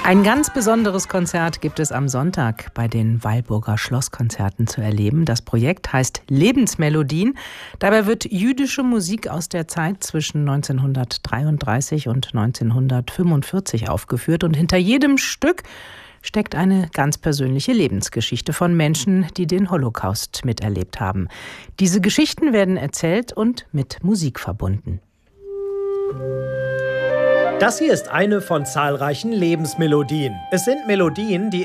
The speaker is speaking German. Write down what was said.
Ein ganz besonderes Konzert gibt es am Sonntag bei den Weilburger Schlosskonzerten zu erleben. Das Projekt heißt Lebensmelodien. Dabei wird jüdische Musik aus der Zeit zwischen 1933 und 1945 aufgeführt. Und hinter jedem Stück steckt eine ganz persönliche Lebensgeschichte von Menschen, die den Holocaust miterlebt haben. Diese Geschichten werden erzählt und mit Musik verbunden. Das hier ist eine von zahlreichen Lebensmelodien. Es sind Melodien, die